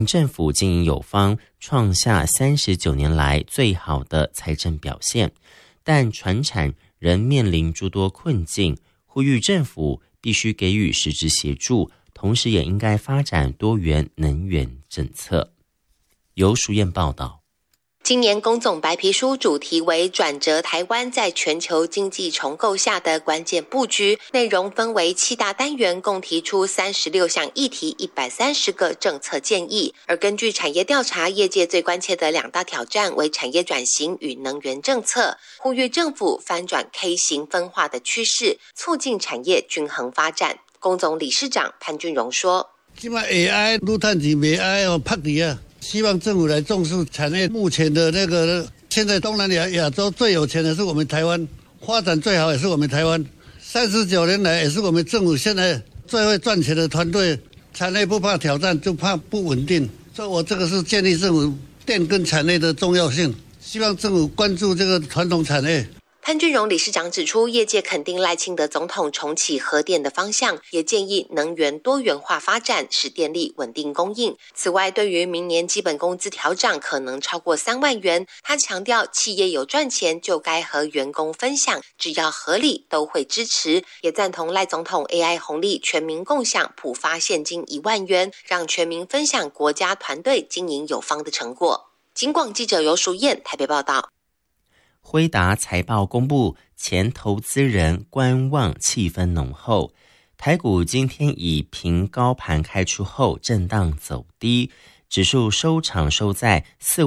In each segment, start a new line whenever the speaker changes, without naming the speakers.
政府经营有方，创下39年来最好的财政表现，但传产仍面临诸多困境，呼吁政府必须给予实质协助，同时也应该发展多元能源政策。由淑燕报道。
今年工总白皮书主题为转折台湾在全球经济重构下的关键布局，内容分为7大单元，共提出36项议题，130个政策建议。而根据产业调查，业界最关切的2大挑战为产业转型与能源政策，呼吁政府翻转 K 型分化的趋势，促进产业均衡发展。工总理事长潘俊荣说：
现在 AI 撸碳钱没爱哦，拍底啊！希望政府来重视产业。目前的现在东南亚洲最有钱的是我们台湾，发展最好也是我们台湾。39年来也是我们政府现在最会赚钱的团队。产业不怕挑战，就怕不稳定。所以我这个是建立政府电跟产业的重要性，希望政府关注这个传统产业。
潘俊荣理事长指出，业界肯定赖清德总统重启核电的方向，也建议能源多元化发展，使电力稳定供应。此外，对于明年基本工资调涨可能超过3万元，他强调企业有赚钱就该和员工分享，只要合理都会支持，也赞同赖总统 AI 红利全民共享，普发现金1万元，让全民分享国家团队经营有方的成果。警广记者尤淑燕台北报道。
辉达财报公布前，投资人观望气氛浓厚。台股今天以平高盘开出后震荡走低，指数收场收在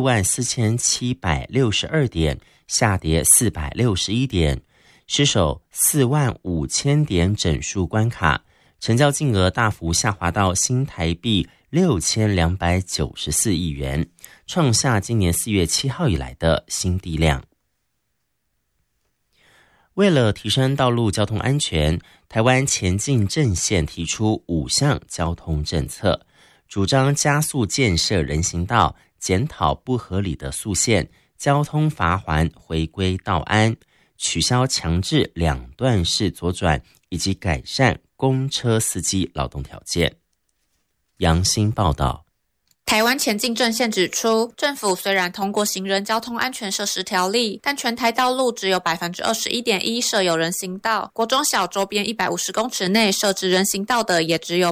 44762点，下跌461点，失守45000点整数关卡，成交金额大幅下滑到新台币6294亿元，创下今年4月7号以来的新低量。为了提升道路交通安全，台湾前进阵线提出5项交通政策，主张加速建设人行道，检讨不合理的速限，交通罚锾回归道安，取消强制2段式左转，以及改善公车司机劳动条件。杨新报道。
台湾前进阵线指出，政府虽然通过行人交通安全设施条例，但全台道路只有 21.1% 设有人行道，国中小周边150公尺内设置人行道的也只有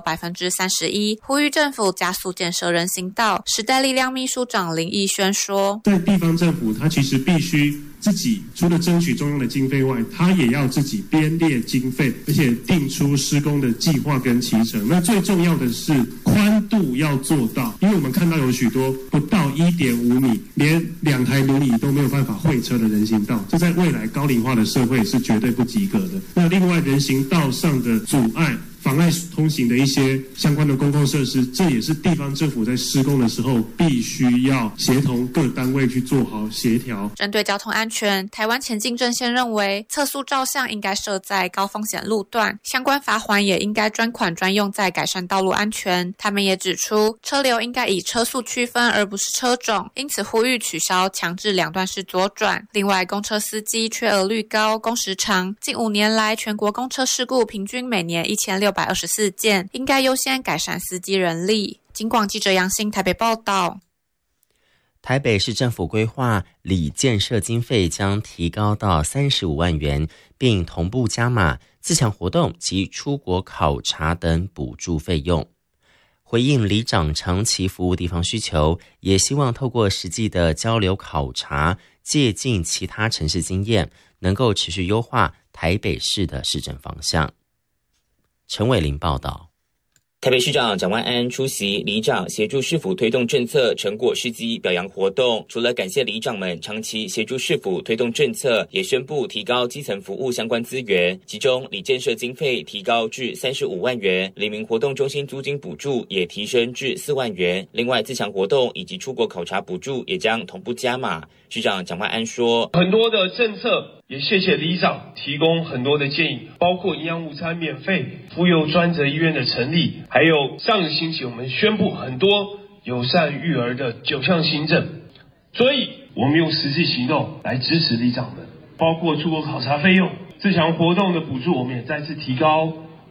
31%， 呼吁政府加速建设人行道。时代力量秘书长林义轩说，
在地方政府它其实必须自己除了争取中央的经费外，它也要自己编列经费，而且定出施工的计划跟期程。那最重要的是宽度要做到，因为我们看到有许多不到 1.5 米，连2台轮椅都没有办法会车的人行道，这在未来高龄化的社会是绝对不及格的。那另外人行道上的阻碍妨碍通行的一些相关的公共设施，这也是地方政府在施工的时候必须要协同各单位去做好协调。
针对交通安全，台湾前进阵线认为，测速照相应该设在高风险路段，相关罚锾也应该专款专用在改善道路安全。他们也指出，车流应该以车速区分而不是车种，因此呼吁取消强制2段式左转。另外，公车司机缺额率高，工时长，近5年来全国公车事故平均每年1624件，应该优先改善司机人力。警广记者杨欣台北报道。
台北市政府规划里建设经费将提高到35万元，并同步加码自强活动及出国考察等补助费用。回应里长长期服务地方需求，也希望透过实际的交流考察，借鉴其他城市经验，能够持续优化台北市的市政方向。陈伟林报道。
台北市长蒋万安出席里长协助市府推动政策成果事迹表扬活动，除了感谢里长们长期协助市府推动政策，也宣布提高基层服务相关资源，其中里建设经费提高至35万元，里民活动中心租金补助也提升至4万元，另外自强活动以及出国考察补助也将同步加码。市长蒋万安说，
很多的政策也谢谢里长提供很多的建议，包括营养午餐免费、妇幼专责医院的成立，还有上个星期我们宣布很多友善育儿的9项新政，所以我们用实际行动来支持里长们，包括出国考察费用、自强活动的补助，我们也再次提高。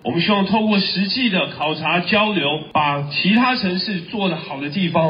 我们希望透过实际的考察交流，把其他城市做得好的地方